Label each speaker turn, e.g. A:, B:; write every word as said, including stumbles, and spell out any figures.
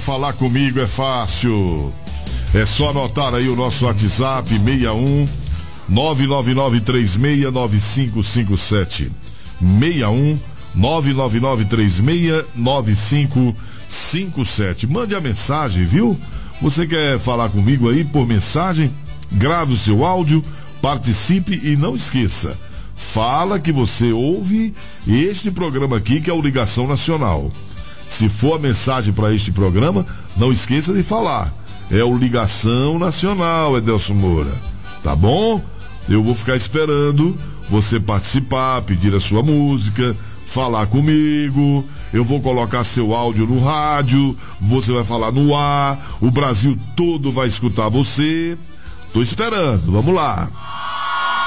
A: falar comigo é fácil. É só anotar aí o nosso WhatsApp seis um nove nove nove três seis nove cinco cinco sete. seis um nove nove nove três seis nove cinco cinco sete. Mande a mensagem, viu? Você quer falar comigo aí por mensagem? Grave o seu áudio, participe e não esqueça. Fala que você ouve este programa aqui, que é o Ligação Nacional. Se for a mensagem para este programa, não esqueça de falar. É o Ligação Nacional, Edelson Moura. Tá bom? Eu vou ficar esperando você participar, pedir a sua música, falar comigo. Eu vou colocar seu áudio no rádio, você vai falar no ar, o Brasil todo vai escutar você. Tô esperando, vamos lá.